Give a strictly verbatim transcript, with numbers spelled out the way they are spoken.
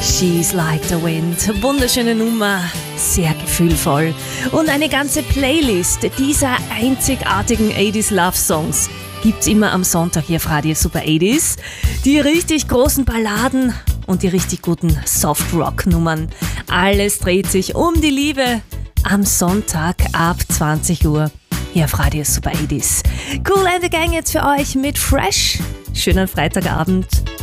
She's Like the Wind. Wunderschöne Nummer, sehr gefühlvoll. Und eine ganze Playlist dieser einzigartigen achtziger Love Songs gibt's immer am Sonntag hier auf Radio Super achtziger. Die richtig großen Balladen und die richtig guten Soft-Rock-Nummern. Alles dreht sich um die Liebe am Sonntag ab zwanzig Uhr hier auf Radio Super achtziger. Cool and the Gang jetzt für euch mit Fresh. Schönen Freitagabend.